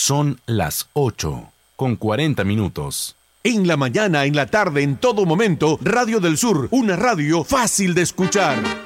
Son las 8:40. En la mañana, en la tarde, en todo momento, Radio del Sur, una radio fácil de escuchar.